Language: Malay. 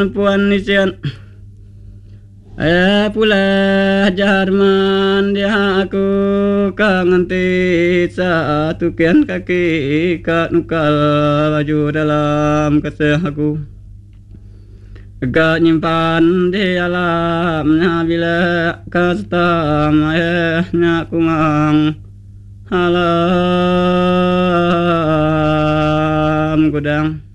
puan nisian pula Jarman dia aku kangen sa tukian kaki kat nukal baju dalam keseh aku agak nyimpan di alamnya bila kastam ayahnya kumang alam gudang